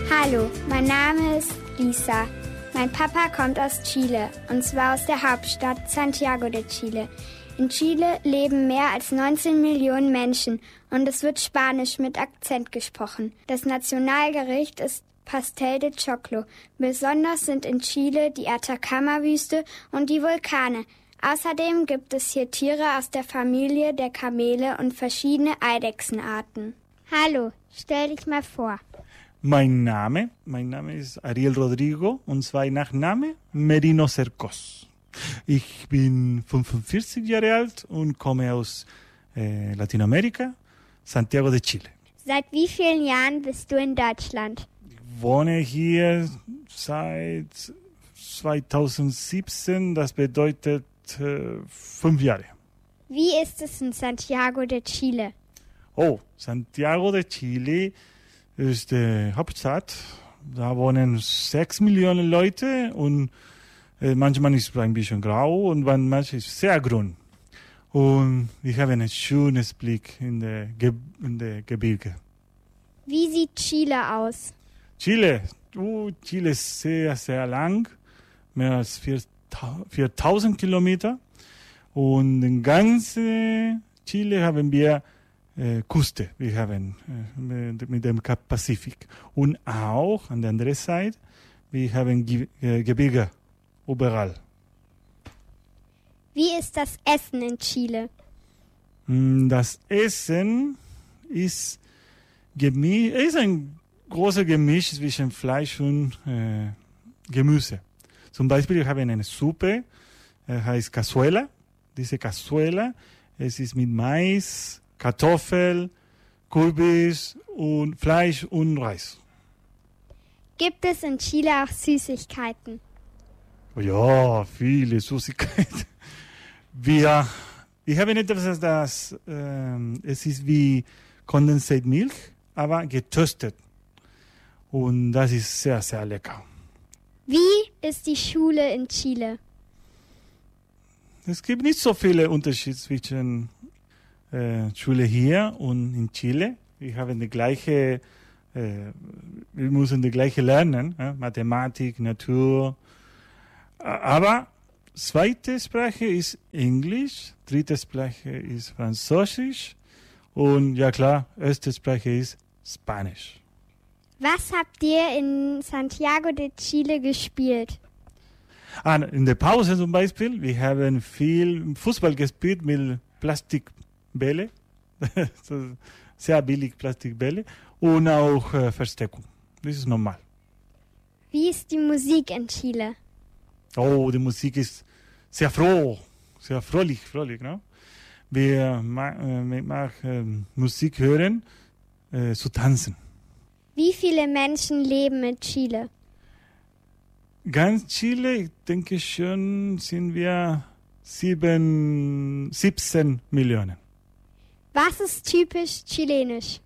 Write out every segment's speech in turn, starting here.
Hallo, mein Name ist Lisa. Mein Papa kommt aus Chile, und zwar aus der Hauptstadt Santiago de Chile. In Chile leben mehr als 19 Millionen Menschen und es wird Spanisch mit Akzent gesprochen. Das Nationalgericht ist Pastel de Choclo. Besonders sind in Chile die Atacama-Wüste und die Vulkane. Außerdem gibt es hier Tiere aus der Familie der Kamele und verschiedene Eidechsenarten. Hallo, stell dich mal vor. Mein Name ist Ariel Rodrigo und zwei Nachname Merino Cercos. Ich bin 45 Jahre alt und komme aus Lateinamerika, Santiago de Chile. Seit wie vielen Jahren bist du in Deutschland? Ich wohne hier seit 2017, das bedeutet 5 Jahre. Wie ist es in Santiago de Chile? Santiago de Chile ist die Hauptstadt. Da wohnen 6 Millionen Leute und manchmal ist es ein bisschen grau und manchmal ist es sehr grün. Und ich habe einen schönen Blick in der Gebirge. Wie sieht Chile aus? Chile ist sehr, sehr lang, mehr als 4000 Kilometer. Und in ganz Chile haben wir Küste, wir haben mit dem Pazifik. Und auch an der anderen Seite, wir haben Gebirge überall. Wie ist das Essen in Chile? Das Essen ist ein großes Gemisch zwischen Fleisch und Gemüse. Zum Beispiel, ich habe eine Suppe, heißt Cazuela. Diese Cazuela, es ist mit Mais, Kartoffel, Kürbis und Fleisch und Reis. Gibt es in Chile auch Süßigkeiten? Ja, viele Süßigkeiten. Ich habe etwas, es ist wie Condensate Milch, aber getöstet. Und das ist sehr, sehr lecker. Wie ist die Schule in Chile? Es gibt nicht so viele Unterschiede zwischen Schule hier und in Chile. Wir müssen die gleiche lernen, Mathematik, Natur. Aber zweite Sprache ist Englisch, dritte Sprache ist Französisch und ja klar, erste Sprache ist Spanisch. Was habt ihr in Santiago de Chile gespielt? In der Pause zum Beispiel, wir haben viel Fußball gespielt mit Plastikbälle, sehr billig Plastikbälle und auch Versteckung. Das ist normal. Wie ist die Musik in Chile? Die Musik ist sehr fröhlich, ne? Wir machen Musik hören, zu tanzen. Wie viele Menschen leben in Chile? Ganz Chile, ich denke schon, sind wir 17 Millionen. Was ist typisch chilenisch?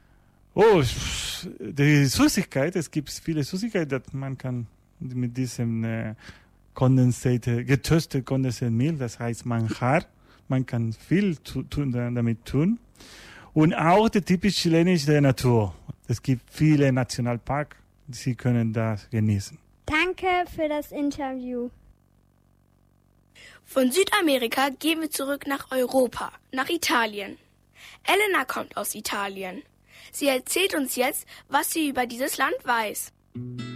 Die Süßigkeit, es gibt viele Süßigkeiten, dass man kann mit diesem getöstete Condensate Milch, das heißt Manjar, man kann viel damit tun. Und auch die typisch chilenische Natur. Es gibt viele Nationalparks, Sie können das genießen. Danke für das Interview. Von Südamerika gehen wir zurück nach Europa, nach Italien. Elena kommt aus Italien. Sie erzählt uns jetzt, was sie über dieses Land weiß.